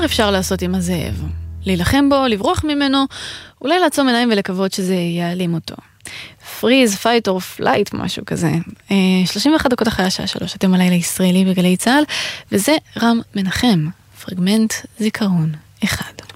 אפשר לעשות עם הזאב. להילחם בו, לברוח ממנו, אולי לעצום עיניים ולקוות שזה יעלים אותו. פריז, פייט או פלייט, משהו כזה. 31 דקות אחרי השעה 3, אתם הלילה ישראלי בגלי צהל, וזה רם מנחם, פרגמנט זיכרון אחד.